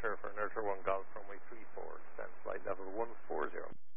for Nurture 1 Golf runway 34, descend flight level 140.